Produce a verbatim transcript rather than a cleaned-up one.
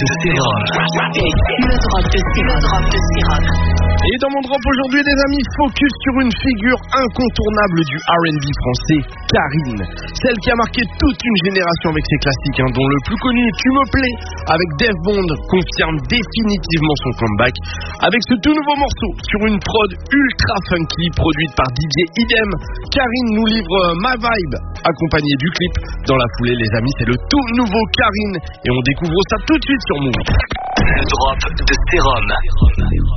de sérum. Le drop de sérum. Le drop de sérum. Et dans mon drop aujourd'hui, les amis, focus sur une figure incontournable du R and B français, Karine. Celle qui a marqué toute une génération avec ses classiques, hein, dont le plus connu, Tu me plais, avec Dave Bond, confirme définitivement son comeback. Avec ce tout nouveau morceau, sur une prod ultra funky, produite par D J Idem, Karine nous livre Ma Vibe, accompagné du clip. Dans la foulée, les amis, c'est le tout nouveau Karine. Et on découvre ça tout de suite sur Move. Le drop de sérum.